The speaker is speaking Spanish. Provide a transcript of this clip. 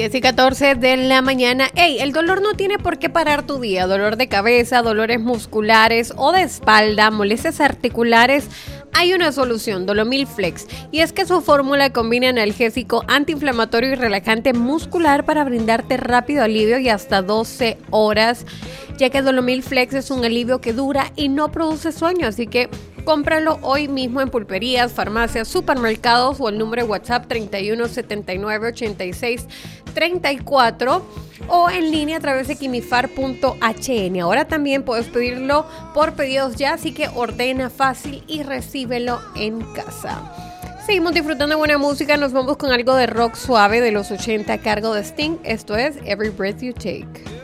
10:14 de la mañana. Hey, el dolor no tiene por qué parar tu día. Dolor de cabeza, dolores musculares o de espalda, molestias articulares. Hay una solución, Dolomil Flex. Y es que su fórmula combina analgésico, antiinflamatorio y relajante muscular para brindarte rápido alivio y hasta 12 horas. Ya que Dolomil Flex es un alivio que dura y no produce sueño. Así que cómpralo hoy mismo en pulperías, farmacias, supermercados o el número de WhatsApp 31 79 86 34 o en línea a través de quimifar.hn. Ahora también puedes pedirlo por pedidos ya, así que ordena fácil y recíbelo en casa. Seguimos disfrutando de buena música, nos vamos con algo de rock suave de los 80 a cargo de Sting. Esto es Every Breath You Take.